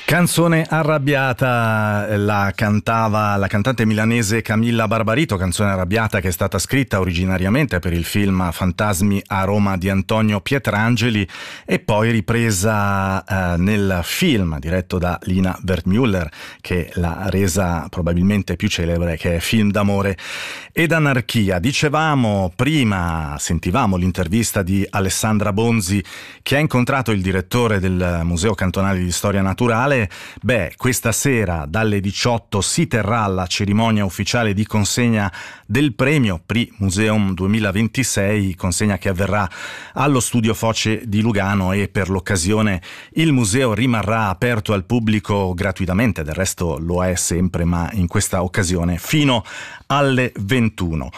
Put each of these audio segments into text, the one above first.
Canzone arrabbiata, la cantava la cantante milanese Camilla Barbarito, canzone arrabbiata che è stata scritta originariamente per il film Fantasmi a Roma di Antonio Pietrangeli e poi ripresa nel film diretto da Lina Wertmüller, che l'ha resa probabilmente più celebre, che è Film d'amore ed anarchia. Dicevamo prima, sentivamo l'intervista di Alessandra Bonzi che ha incontrato il direttore del Museo Cantonale di Storia Naturale. Questa sera dalle 18 si terrà la cerimonia ufficiale di consegna del premio Prix Museum 2026, consegna che avverrà allo Studio Foce di Lugano, e per l'occasione il museo rimarrà aperto al pubblico gratuitamente, del resto lo è sempre, ma in questa occasione fino alle 21.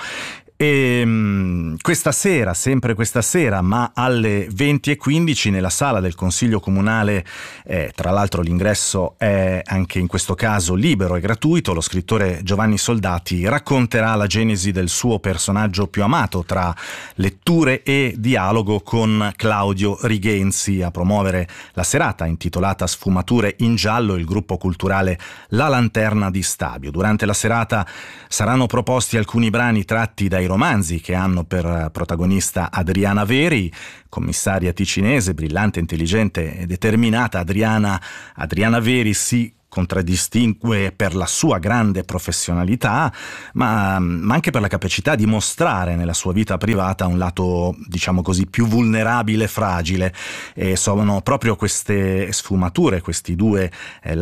E questa sera, sempre questa sera, ma alle 20:15 nella sala del Consiglio Comunale, tra l'altro l'ingresso è anche in questo caso libero e gratuito, lo scrittore Giovanni Soldati racconterà la genesi del suo personaggio più amato tra letture e dialogo con Claudio Righenzi. A promuovere la serata intitolata Sfumature in giallo il gruppo culturale La Lanterna di Stabio. Durante la serata saranno proposti alcuni brani tratti dai romanzi che hanno per protagonista Adriana Veri, commissaria ticinese, brillante, intelligente e determinata. Adriana Veri si contraddistingue per la sua grande professionalità, ma anche per la capacità di mostrare nella sua vita privata un lato, diciamo così, più vulnerabile e fragile, e sono proprio queste sfumature, questi due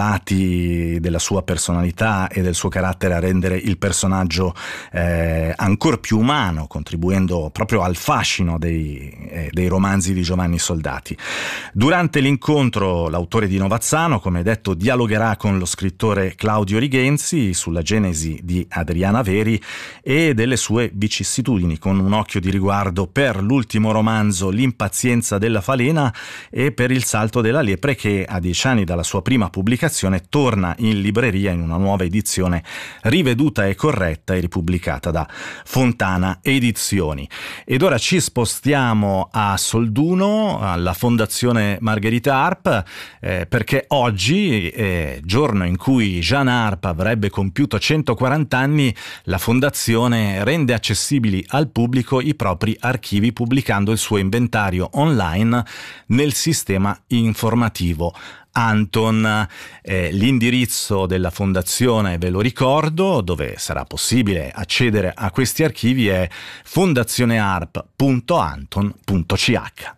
lati della sua personalità e del suo carattere a rendere il personaggio ancor più umano, contribuendo proprio al fascino dei romanzi di Giovanni Soldati. Durante l'incontro l'autore di Novazzano, come detto, dialogherà con lo scrittore Claudio Righenzi sulla genesi di Adriana Veri e delle sue vicissitudini, con un occhio di riguardo per l'ultimo romanzo L'impazienza della falena e per Il salto della lepre, che a 10 anni dalla sua prima pubblicazione torna in libreria in una nuova edizione riveduta e corretta e ripubblicata da Fontana Edizioni. Ed ora ci spostiamo a Solduno, alla Fondazione Margherita Arp, perché oggi, giorno in cui Jeanne Arp avrebbe compiuto 140 anni, la Fondazione rende accessibili al pubblico i propri archivi pubblicando il suo inventario online nel sistema informativo Anton. L'indirizzo della Fondazione, ve lo ricordo, dove sarà possibile accedere a questi archivi è fondazionearp.anton.ch.